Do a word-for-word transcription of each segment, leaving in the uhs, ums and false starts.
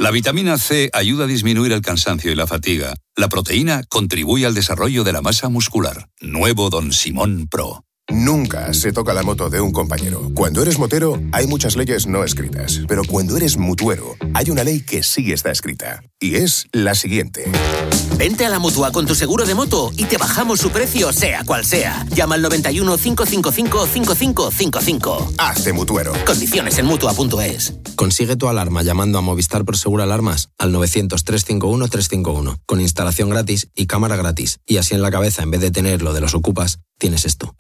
La vitamina C ayuda a disminuir el cansancio y la fatiga. La proteína contribuye al desarrollo de la masa muscular. Nuevo Don Simón Pro. Nunca se toca la moto de un compañero. Cuando eres motero, hay muchas leyes no escritas. Pero cuando eres mutuero, hay una ley que sí está escrita. Y es la siguiente. Vente a la Mutua con tu seguro de moto y te bajamos su precio, sea cual sea. Llama al noventa y uno, cinco cinco cinco, cinco cinco cinco cinco. Hazte mutuero. Condiciones en mutua punto es. Consigue tu alarma llamando a Movistar Prosegur Alarmas al novecientos, trescientos cincuenta y uno, trescientos cincuenta y uno. Con instalación gratis y cámara gratis. Y así en la cabeza, en vez de tener lo de los ocupas, tienes esto.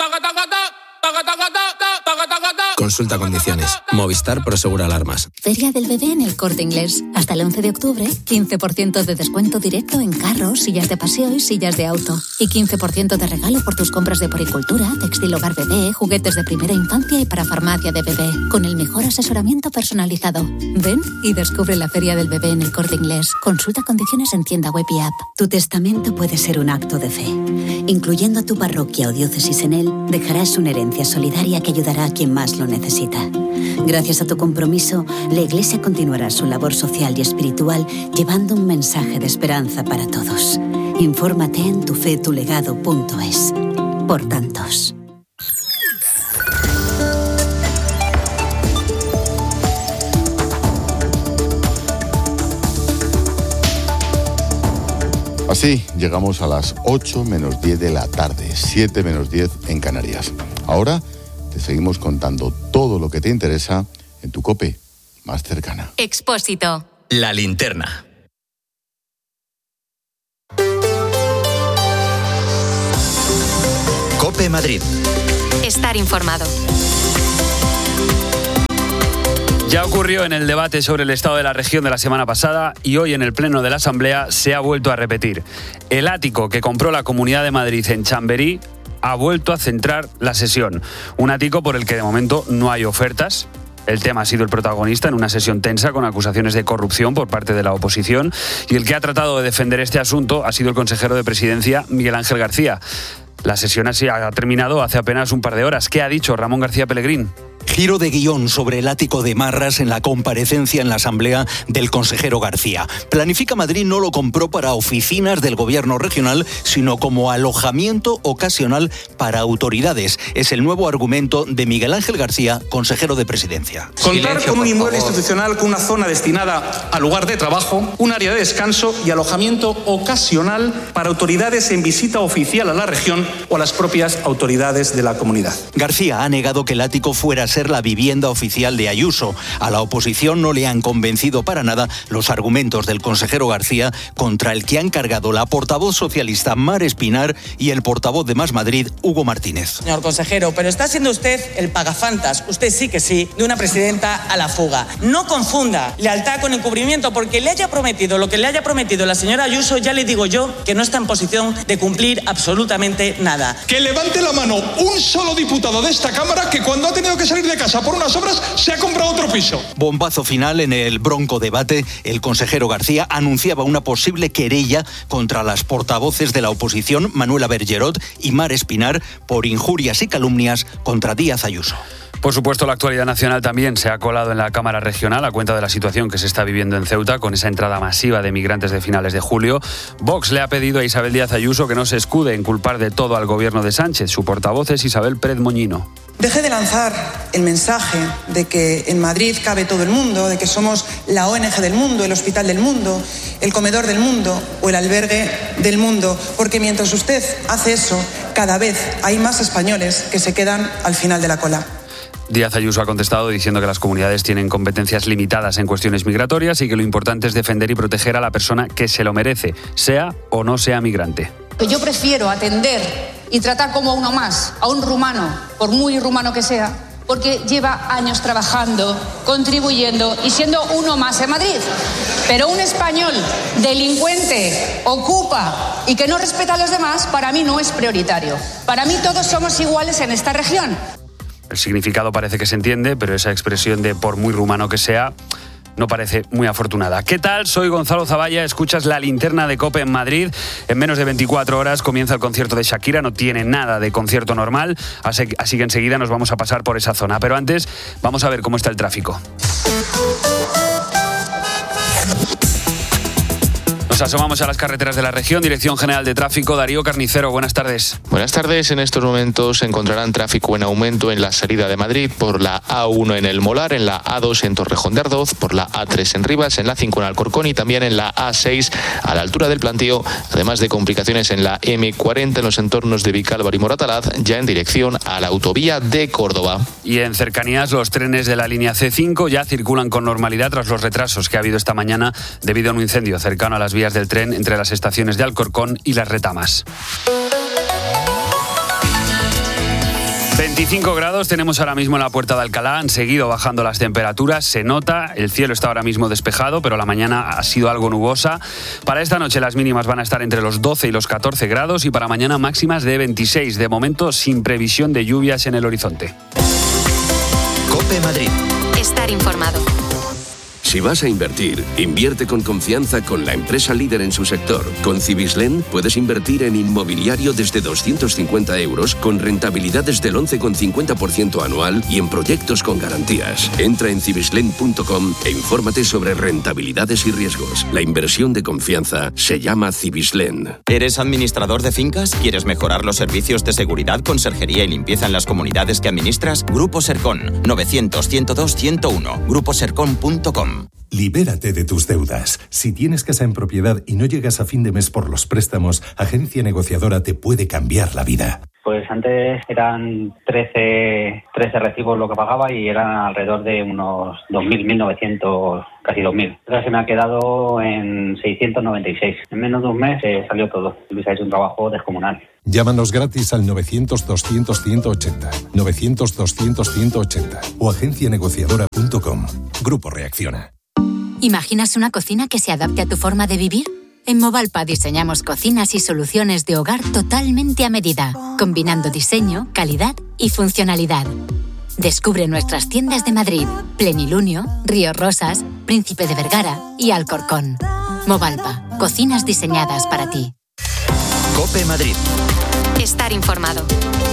Consulta condiciones. Movistar Prosegur Alarmas. Feria del Bebé en El Corte Inglés. Hasta el once de octubre, quince por ciento de descuento directo en carros, sillas de paseo y sillas de auto. Y quince por ciento de regalo por tus compras de poricultura, textil hogar bebé, juguetes de primera infancia y para farmacia de bebé. Con el mejor asesoramiento personalizado. Ven y descubre la Feria del Bebé en El Corte Inglés. Consulta condiciones en tienda web y app. Tu testamento puede ser un acto de fe. Incluyendo a tu parroquia o diócesis en él, dejarás una herencia solidaria que ayudará a quien más lo necesita. Gracias a tu compromiso, la Iglesia continuará su labor social y espiritual llevando un mensaje de esperanza para todos. Infórmate en tufetulegado punto es. Por tantos. Así llegamos a las ocho menos diez de la tarde, siete menos diez en Canarias. Ahora te seguimos contando todo lo que te interesa en tu COPE más cercana. Expósito. La linterna. COPE Madrid. Estar informado. Ya ocurrió en el debate sobre el estado de la región de la semana pasada y hoy en el pleno de la Asamblea se ha vuelto a repetir. El ático que compró la Comunidad de Madrid en Chamberí ha vuelto a centrar la sesión. Un ático por el que de momento no hay ofertas. El tema ha sido el protagonista en una sesión tensa con acusaciones de corrupción por parte de la oposición y el que ha tratado de defender este asunto ha sido el consejero de Presidencia, Miguel Ángel García. La sesión así ha terminado hace apenas un par de horas. ¿Qué ha dicho Ramón García Pellegrín? Giro de guión sobre el ático de Marras en la comparecencia en la Asamblea del consejero García. Planifica Madrid no lo compró para oficinas del gobierno regional, sino como alojamiento ocasional para autoridades. Es el nuevo argumento de Miguel Ángel García, consejero de Presidencia. Contar Silencio, con un inmueble favor. institucional con una zona destinada al lugar de trabajo, un área de descanso y alojamiento ocasional para autoridades en visita oficial a la región o a las propias autoridades de la comunidad. García ha negado que el ático fuera a ser la vivienda oficial de Ayuso. A la oposición no le han convencido para nada los argumentos del consejero García, contra el que han cargado la portavoz socialista Mar Espinar y el portavoz de Más Madrid, Hugo Martínez. Señor consejero, pero está siendo usted el pagafantas, usted sí que sí, de una presidenta a la fuga. No confunda lealtad con encubrimiento, porque le haya prometido lo que le haya prometido la señora Ayuso, ya le digo yo que no está en posición de cumplir absolutamente nada. Que levante la mano un solo diputado de esta Cámara que cuando ha tenido que salir de casa por unas obras se ha comprado otro piso. Bombazo final en el bronco debate. El consejero García anunciaba una posible querella contra las portavoces de la oposición, Manuela Bergerot y Mar Espinar, por injurias y calumnias contra Díaz Ayuso. Por supuesto, la actualidad nacional también se ha colado en la Cámara Regional a cuenta de la situación que se está viviendo en Ceuta con esa entrada masiva de migrantes de finales de julio. Vox le ha pedido a Isabel Díaz Ayuso que no se escude en culpar de todo al gobierno de Sánchez. Su portavoz es Isabel Pérez Moñino. Deje de lanzar el mensaje de que en Madrid cabe todo el mundo, de que somos la O N Ge del mundo, el hospital del mundo, el comedor del mundo o el albergue del mundo, porque mientras usted hace eso, cada vez hay más españoles que se quedan al final de la cola. Díaz Ayuso ha contestado diciendo que las comunidades tienen competencias limitadas en cuestiones migratorias y que lo importante es defender y proteger a la persona que se lo merece, sea o no sea migrante. Yo prefiero atender y tratar como a uno más, a un rumano, por muy rumano que sea, porque lleva años trabajando, contribuyendo y siendo uno más en Madrid. Pero un español delincuente, ocupa y que no respeta a los demás, para mí no es prioritario. Para mí todos somos iguales en esta región. El significado parece que se entiende, pero esa expresión de por muy rumano que sea no parece muy afortunada. ¿Qué tal? Soy Gonzalo Zavalla, escuchas La Linterna de COPE en Madrid. En menos de veinticuatro horas comienza el concierto de Shakira, no tiene nada de concierto normal, así, así que enseguida nos vamos a pasar por esa zona. Pero antes, vamos a ver cómo está el tráfico. asomamos a las carreteras de la región. Dirección General de Tráfico, Darío Carnicero, buenas tardes. Buenas tardes. En estos momentos encontrarán tráfico en aumento en la salida de Madrid por la A uno en El Molar, en la A dos en Torrejón de Ardoz, por la A tres en Rivas, en la cinco en Alcorcón y también en la A seis a la altura del Plantío, además de complicaciones en la eme cuarenta en los entornos de Vicálvaro y Moratalaz, ya en dirección a la autovía de Córdoba. Y en cercanías, los trenes de la línea ce cinco ya circulan con normalidad tras los retrasos que ha habido esta mañana debido a un incendio cercano a las vías del tren entre las estaciones de Alcorcón y Las Retamas. veinticinco grados tenemos ahora mismo en la Puerta de Alcalá, han seguido bajando las temperaturas, se nota, el cielo está ahora mismo despejado, pero la mañana ha sido algo nubosa. Para esta noche las mínimas van a estar entre los doce y los catorce grados y para mañana máximas de veintiséis, de momento sin previsión de lluvias en el horizonte. COPE Madrid. Estar informado. Si vas a invertir, invierte con confianza con la empresa líder en su sector. Con Cibislen puedes invertir en inmobiliario desde doscientos cincuenta euros con rentabilidades del once coma cincuenta por ciento anual y en proyectos con garantías. Entra en cibislen punto com e infórmate sobre rentabilidades y riesgos. La inversión de confianza se llama Cibislen. ¿Eres administrador de fincas? ¿Quieres mejorar los servicios de seguridad, conserjería y limpieza en las comunidades que administras? Grupo Sercon, novecientos, ciento dos, ciento uno. grupo sercon punto com. Libérate de tus deudas. Si tienes casa en propiedad y no llegas a fin de mes por los préstamos, Agencia Negociadora te puede cambiar la vida. Pues antes eran trece, trece recibos lo que pagaba y eran alrededor de unos dos mil, mil novecientos, casi dos mil. Ahora se me ha quedado en seiscientos noventa y seis. En menos de un mes eh, salió todo. Luis ha hecho un trabajo descomunal. Llámanos gratis al novecientos, doscientos, ciento ochenta, novecientos, doscientos, ciento ochenta o agencia negociadora punto com. Grupo Reacciona. ¿Imaginas una cocina que se adapte a tu forma de vivir? En Movalpa diseñamos cocinas y soluciones de hogar totalmente a medida, combinando diseño, calidad y funcionalidad. Descubre nuestras tiendas de Madrid, Plenilunio, Río Rosas, Príncipe de Vergara y Alcorcón. Movalpa, cocinas diseñadas para ti. COPE Madrid. Estar informado.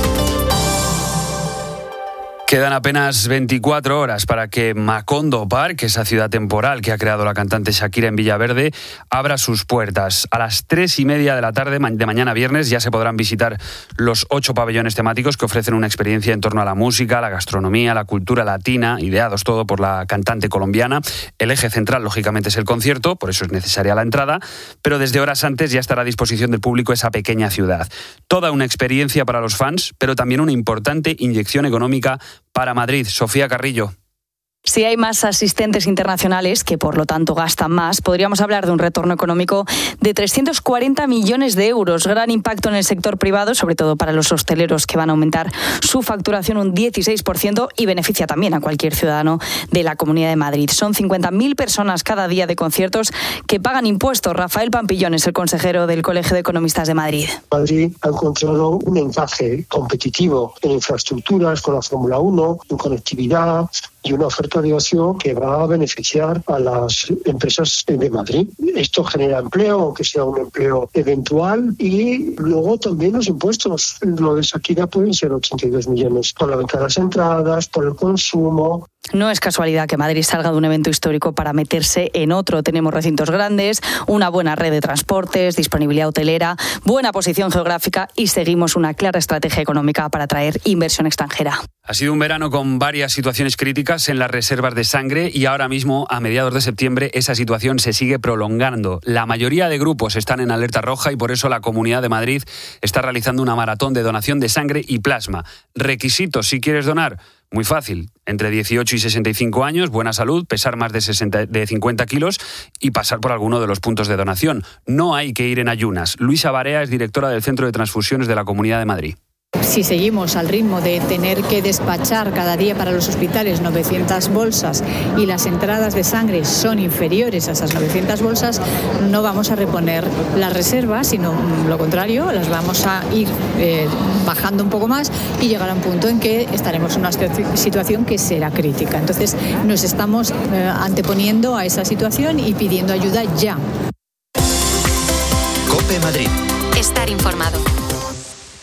Quedan apenas veinticuatro horas para que Macondo Park, esa ciudad temporal que ha creado la cantante Shakira en Villaverde, abra sus puertas. A las tres y media de la tarde de mañana viernes ya se podrán visitar los ocho pabellones temáticos que ofrecen una experiencia en torno a la música, la gastronomía, la cultura latina, ideados todo por la cantante colombiana. El eje central, lógicamente, es el concierto, por eso es necesaria la entrada, pero desde horas antes ya estará a disposición del público esa pequeña ciudad. Toda una experiencia para los fans, pero también una importante inyección económica para Madrid. Sofía Carrillo. Si hay más asistentes internacionales, que por lo tanto gastan más, podríamos hablar de un retorno económico de trescientos cuarenta millones de euros. Gran impacto en el sector privado, sobre todo para los hosteleros, que van a aumentar su facturación un dieciséis por ciento y beneficia también a cualquier ciudadano de la Comunidad de Madrid. Son cincuenta mil personas cada día de conciertos que pagan impuestos. Rafael Pampillón es el consejero del Colegio de Economistas de Madrid. Madrid ha encontrado un encaje competitivo en infraestructuras con la Fórmula uno, en conectividad y una oferta de ocio que va a beneficiar a las empresas de Madrid. Esto genera empleo, aunque sea un empleo eventual, y luego también los impuestos. Lo de Shakira pueden ser ochenta y dos millones por la venta de las entradas, por el consumo. No es casualidad que Madrid salga de un evento histórico para meterse en otro. Tenemos recintos grandes, una buena red de transportes, disponibilidad hotelera, buena posición geográfica y seguimos una clara estrategia económica para atraer inversión extranjera. Ha sido un verano con varias situaciones críticas en las reservas de sangre y ahora mismo, a mediados de septiembre, esa situación se sigue prolongando. La mayoría de grupos están en alerta roja y por eso la Comunidad de Madrid está realizando una maratón de donación de sangre y plasma. Requisitos si quieres donar. Muy fácil, entre dieciocho y sesenta y cinco años, buena salud, pesar más de, sesenta, de cincuenta kilos y pasar por alguno de los puntos de donación. No hay que ir en ayunas. Luisa Barea es directora del Centro de Transfusiones de la Comunidad de Madrid. Si seguimos al ritmo de tener que despachar cada día para los hospitales novecientas bolsas y las entradas de sangre son inferiores a esas novecientas bolsas, no vamos a reponer las reservas, sino lo contrario, las vamos a ir eh, bajando un poco más y llegar a un punto en que estaremos en una situación que será crítica. Entonces nos estamos eh, anteponiendo a esa situación y pidiendo ayuda ya. COPE Madrid. Estar informado.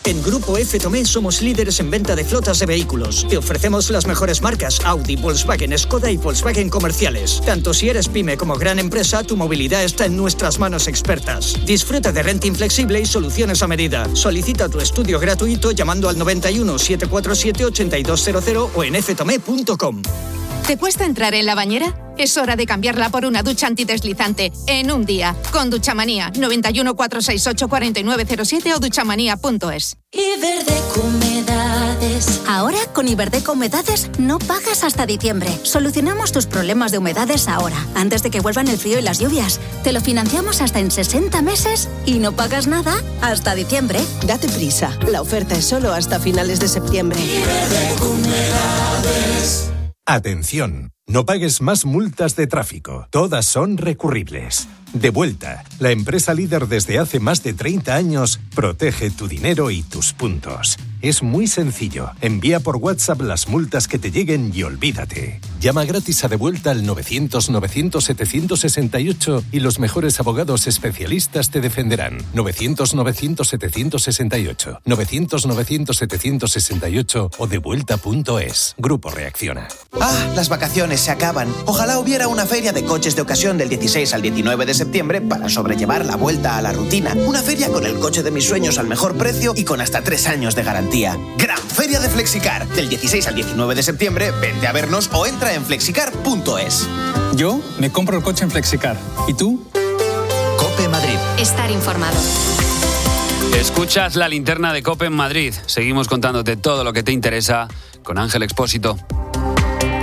En Grupo F Tomé somos líderes en venta de flotas de vehículos. Te ofrecemos las mejores marcas Audi, Volkswagen, Skoda y Volkswagen comerciales. Tanto si eres pyme como gran empresa, tu movilidad está en nuestras manos expertas. Disfruta de renting flexible y soluciones a medida. Solicita tu estudio gratuito llamando al noventa y uno, setecientos cuarenta y siete, ochenta y dos cero cero o en f tomé punto com. ¿Te cuesta entrar en la bañera? Es hora de cambiarla por una ducha antideslizante en un día. Con Duchamanía, noventa y uno, cuatrocientos sesenta y ocho, cuarenta y nueve cero siete o duchamanía punto es. Iberdeco Humedades. Ahora, con Iberdeco Humedades, no pagas hasta diciembre. Solucionamos tus problemas de humedades ahora, antes de que vuelvan el frío y las lluvias. Te lo financiamos hasta en sesenta meses y no pagas nada hasta diciembre. Date prisa. La oferta es solo hasta finales de septiembre. Iberdeco Humedades. Atención, no pagues más multas de tráfico. Todas son recurribles. Devuelta, la empresa líder desde hace más de treinta años, protege tu dinero y tus puntos. Es muy sencillo. Envía por WhatsApp las multas que te lleguen y olvídate. Llama gratis a Devuelta al novecientos, novecientos, setecientos sesenta y ocho y los mejores abogados especialistas te defenderán. novecientos, novecientos, setecientos sesenta y ocho. novecientos, novecientos, setecientos sesenta y ocho o devuelta punto es. Grupo Reacciona. Ah, las vacaciones se acaban. Ojalá hubiera una feria de coches de ocasión del dieciséis al diecinueve de septiembre para sobrellevar la vuelta a la rutina. Una feria con el coche de mis sueños al mejor precio y con hasta tres años de garantía. Gran Feria de Flexicar. Del dieciséis al diecinueve de septiembre, vente a vernos o entra en flexicar punto es. Yo me compro el coche en Flexicar. ¿Y tú? COPE Madrid. Estar informado. Escuchas la linterna de COPE en Madrid. Seguimos contándote todo lo que te interesa con Ángel Expósito.